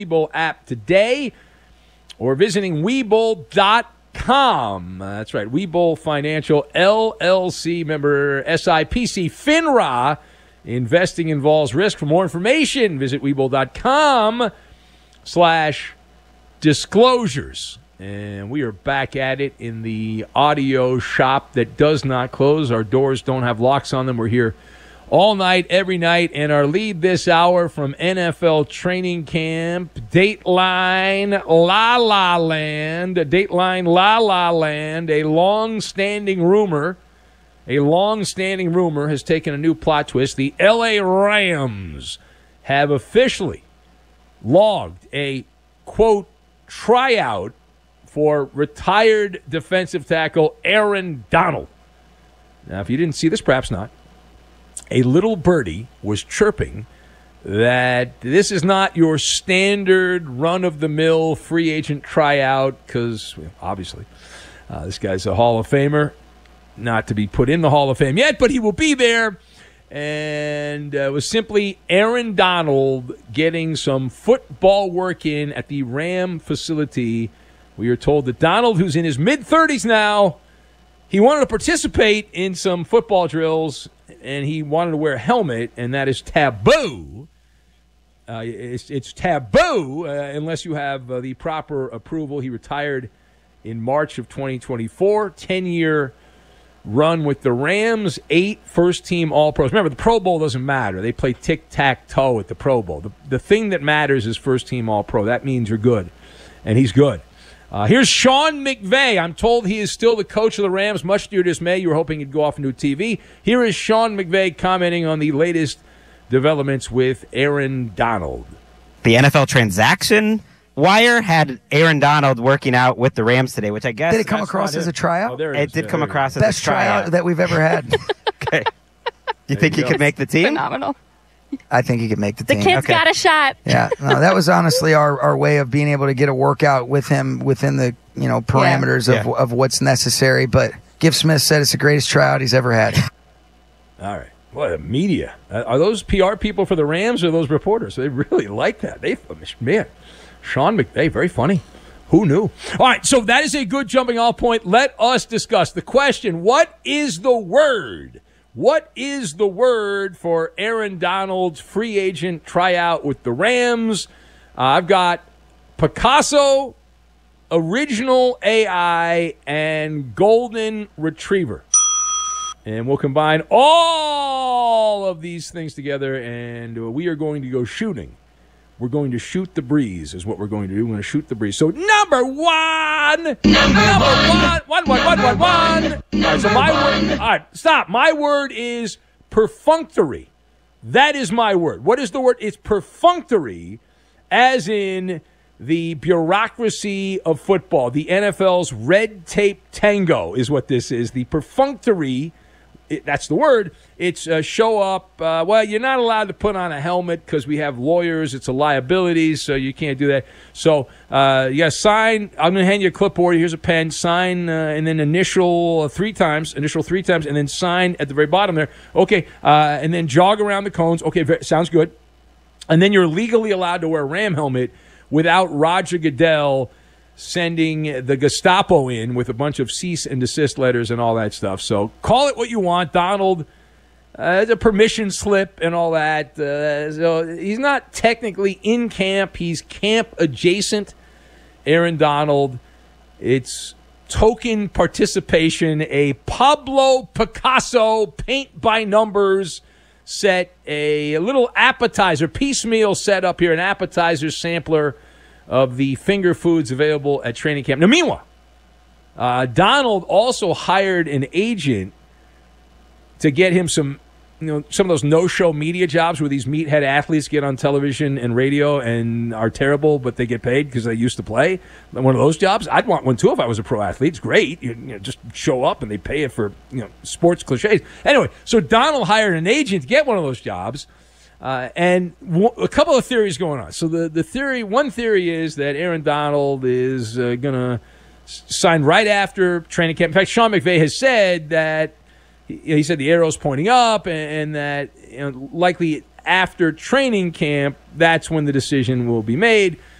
Webull app today or visiting Webull.com. That's right, Webull Financial LLC, member SIPC, FINRA. Investing involves risk. For more information, visit Webull.com/disclosures. And we are back at it in the audio shop that does not close. Our doors don't have locks on them. We're here all night, every night. And our lead this hour from NFL training camp, Dateline La La Land. Dateline La La Land, a long-standing rumor has taken a new plot twist. The L.A. Rams have officially logged a, quote, tryout for retired defensive tackle Aaron Donald. Now, if you didn't see this, perhaps not, a little birdie was chirping that this is not your standard run-of-the-mill free agent tryout because, obviously, this guy's a Hall of Famer. Not to be put in the Hall of Fame yet, but he will be there. And it was simply Aaron Donald getting some football work in at the Ram facility. We are told that Donald, who's in his mid-30s now, he wanted to participate in some football drills, and he wanted to wear a helmet, and that is taboo. It's taboo unless you have the proper approval. He retired in March of 2024, 10-year run with the Rams, 8 first-team All-Pros. Remember, the Pro Bowl doesn't matter. They play tic-tac-toe at the Pro Bowl. The thing that matters is first-team All-Pro. That means you're good, and he's good. Here's Sean McVay. I'm told he is still the coach of the Rams, much to your dismay. You were hoping he'd go off and do TV. Here is Sean McVay commenting on the latest developments with Aaron Donald. The NFL transaction wire had Aaron Donald working out with the Rams today, which I guess... Did it come across as a tryout? Oh, it did come across as best a tryout that we've ever had. Okay. You think he could make the team? Phenomenal. I think he could make the The team. kid's got a shot. Yeah, no, that was honestly our way of being able to get a workout with him within the parameters of what's necessary. But Giff Smith said it's the greatest tryout he's ever had. All right. What a media. Are those PR people for the Rams or those reporters? They really like that. Man, Sean McVay, very funny. Who knew? All right, so that is a good jumping off point. Let us discuss the question, what is the word? What is the word for Aaron Donald's free agent tryout with the Rams? I've got Picasso, Original AI, and Golden Retriever. And we'll combine all of these things together, and we are going to go shooting. We're going to shoot the breeze is what we're going to do. We're going to shoot the breeze. So number one. One. All right, so my word. All right, stop. My word is perfunctory. That is my word. What is the word? It's perfunctory, as in the bureaucracy of football. The NFL's red tape tango is what this is. The perfunctory. That's the word. It's show up. Well, you're not allowed to put on a helmet because we have lawyers. It's a liability, so you can't do that. So you got to sign. I'm going to hand you a clipboard. Here's a pen. Sign and then initial three times, and then sign at the very bottom there. Okay, and then jog around the cones. Okay, sounds good. And then you're legally allowed to wear a Ram helmet without Roger Goodell sending the Gestapo in with a bunch of cease and desist letters and all that stuff. So call it what you want. Donald, a permission slip and all that. So he's not technically in camp. He's camp adjacent. Aaron Donald. It's token participation, a Pablo Picasso paint by numbers set, a little appetizer, piecemeal set up here, an appetizer sampler of the finger foods available at training camp. Now, meanwhile, Donald also hired an agent to get him some of those no-show media jobs where these meathead athletes get on television and radio and are terrible, but they get paid because they used to play. One of those jobs, I'd want one too if I was a pro athlete. It's great. You just show up and they pay you for sports cliches. Anyway, so Donald hired an agent to get one of those jobs. And a couple of theories going on. So one theory is that Aaron Donald is going to sign right after training camp. In fact, Sean McVay has said that he said the arrow's pointing up, and that likely after training camp, that's when the decision will be made.